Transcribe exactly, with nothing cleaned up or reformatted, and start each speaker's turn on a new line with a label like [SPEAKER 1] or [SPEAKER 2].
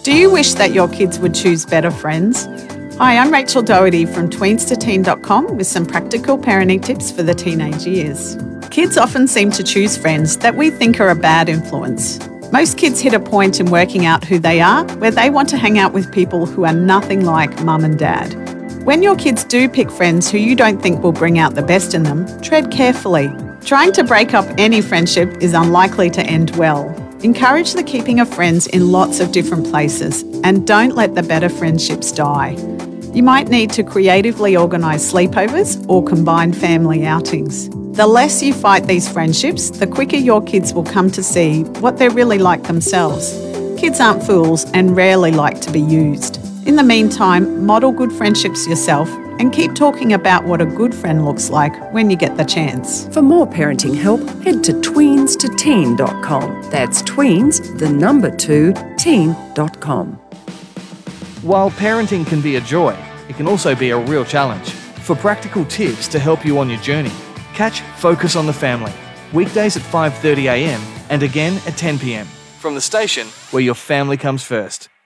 [SPEAKER 1] Do you wish that your kids would choose better friends? Hi, I'm Rachel Doherty from tweens to teen dot com with some practical parenting tips for the teenage years. Kids often seem to choose friends that we think are a bad influence. Most kids hit a point in working out who they are where they want to hang out with people who are nothing like mum and dad. When your kids do pick friends who you don't think will bring out the best in them, tread carefully. Trying to break up any friendship is unlikely to end well. Encourage the keeping of friends in lots of different places and don't let the better friendships die. You might need to creatively organise sleepovers or combined family outings. The less you fight these friendships, the quicker your kids will come to see what they're really like themselves. Kids aren't fools and rarely like to be used. In the meantime, model good friendships yourself and keep talking about what a good friend looks like when you get the chance.
[SPEAKER 2] For more parenting help, head to tweens to teen dot com. That's tweens, the number two, teen dot com.
[SPEAKER 3] While parenting can be a joy, it can also be a real challenge. For practical tips to help you on your journey, catch Focus on the Family, weekdays at five thirty a m and again at ten p m from the station where your family comes first.